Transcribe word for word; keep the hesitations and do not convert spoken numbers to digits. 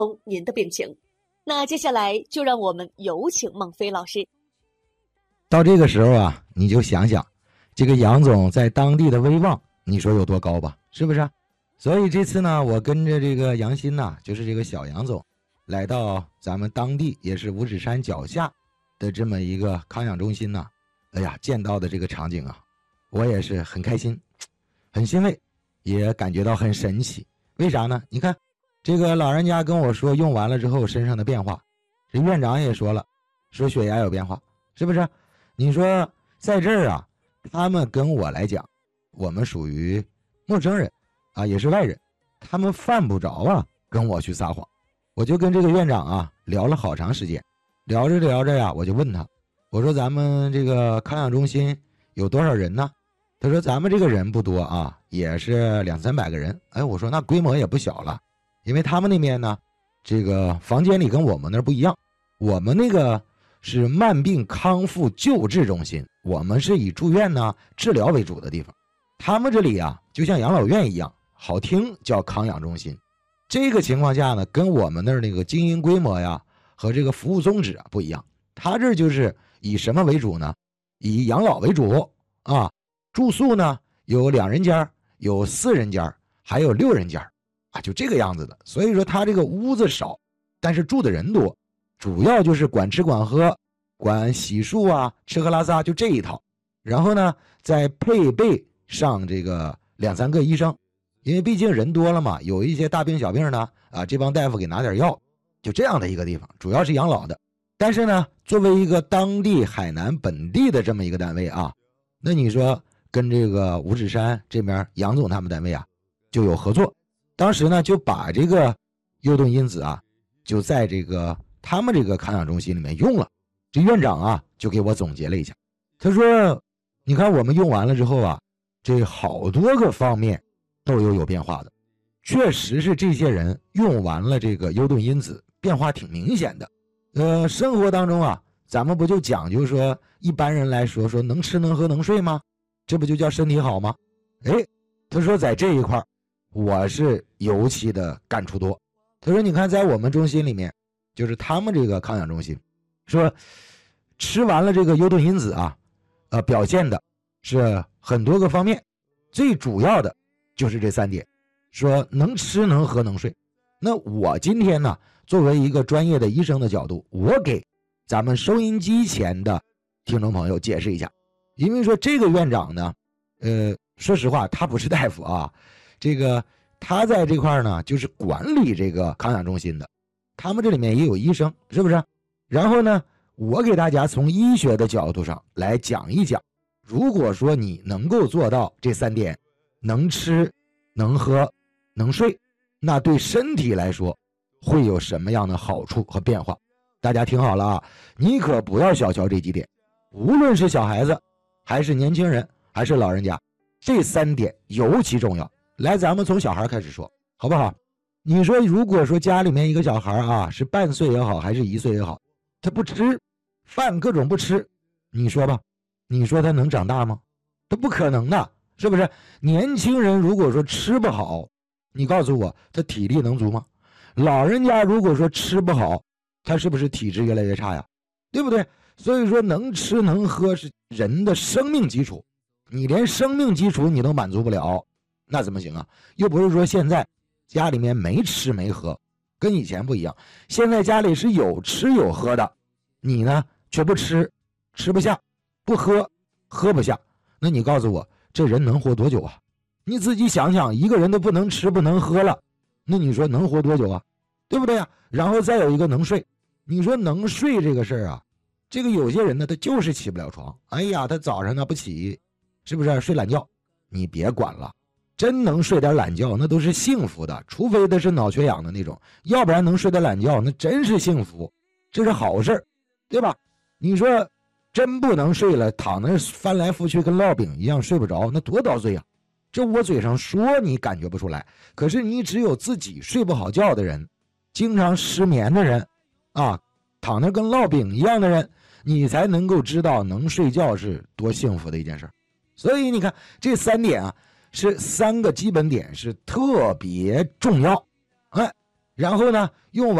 您的病情。那接下来就让我们有请孟非老师。 到这个时候啊，你就想想这个杨总在当地的威望，你说有多高吧，是不是？所以这次呢，我跟着这个杨鑫呐，就是这个小杨总，来到咱们当地也是五指山脚下的这么一个康养中心呐，哎呀，见到的这个场景啊，我也是很开心，很欣慰，也感觉到很神奇。为啥呢？你看这个老人家跟我说用完了之后身上的变化，这院长也说了，说血压有变化，是不是？你说在这儿啊，他们跟我来讲，我们属于陌生人啊，也是外人，他们犯不着啊跟我去撒谎。我就跟这个院长啊聊了好长时间，聊着聊着呀，我就问他，我说咱们这个康养中心有多少人呢？他说咱们这个人不多啊，也是两三百个人。哎，我说那规模也不小了，因为他们那边呢，这个房间里跟我们那儿不一样，我们那个是慢病康复救治中心，我们是以住院呢治疗为主的地方。他们这里啊，就像养老院一样，好听叫康养中心。这个情况下呢，跟我们那儿那个经营规模呀和这个服务宗旨啊不一样。他这就是以什么为主呢？以养老为主啊。住宿呢有两人间，有四人间，还有六人间啊，就这个样子的。所以说他这个屋子少，但是住的人多，主要就是管吃管喝，管洗漱啊，吃喝拉撒就这一套。然后呢，再配备上这个两三个医生，因为毕竟人多了嘛，有一些大病小病呢，啊，这帮大夫给拿点药，就这样的一个地方，主要是养老的。但是呢，作为一个当地海南本地的这么一个单位啊，那你说跟这个五指山这边杨总他们单位啊就有合作。当时呢就把这个优盾因子啊就在这个他们这个康养中心里面用了。这院长啊就给我总结了一下，他说你看我们用完了之后啊，这好多个方面都有有变化的。确实是这些人用完了这个优盾因子变化挺明显的。呃，生活当中啊咱们不就讲究说一般人来说说能吃能喝能睡吗？这不就叫身体好吗？哎，他说在这一块我是尤其的感触多。他说你看在我们中心里面，就是他们这个康养中心，说吃完了这个优盾因子啊，呃，表现的是很多个方面，最主要的就是这三点，说能吃能喝能睡。那我今天呢，作为一个专业的医生的角度，我给咱们收音机前的听众朋友解释一下。因为说这个院长呢，呃，说实话他不是大夫啊，这个他在这块呢就是管理这个康养中心的，他们这里面也有医生，是不是？然后呢，我给大家从医学的角度上来讲一讲，如果说你能够做到这三点，能吃能喝能睡，那对身体来说会有什么样的好处和变化。大家听好了啊，你可不要小瞧这几点，无论是小孩子还是年轻人还是老人家，这三点尤其重要。来，咱们从小孩开始说好不好？你说如果说家里面一个小孩啊，是半岁也好还是一岁也好，他不吃饭，各种不吃，你说吧，你说他能长大吗？他不可能的，是不是？年轻人如果说吃不好，你告诉我他体力能足吗？老人家如果说吃不好，他是不是体质越来越差呀？对不对？所以说能吃能喝是人的生命基础，你连生命基础你都满足不了，那怎么行啊？又不是说现在家里面没吃没喝，跟以前不一样，现在家里是有吃有喝的，你呢却不吃，吃不下，不喝，喝不下，那你告诉我这人能活多久啊？你自己想想，一个人都不能吃不能喝了，那你说能活多久啊？对不对啊？然后再有一个能睡，你说能睡这个事儿啊，这个有些人呢他就是起不了床，哎呀他早上呢不起，是不是睡懒觉？你别管了，真能睡点懒觉那都是幸福的，除非他是脑缺氧的那种，要不然能睡点懒觉那真是幸福，这是好事，对吧？你说真不能睡了，躺那翻来覆去跟烙饼一样睡不着，那多遭罪啊！这我嘴上说你感觉不出来，可是你只有自己睡不好觉的人，经常失眠的人啊，躺那跟烙饼一样的人，你才能够知道能睡觉是多幸福的一件事。所以你看这三点啊，是三个基本点，是特别重要。哎， 然后呢，用完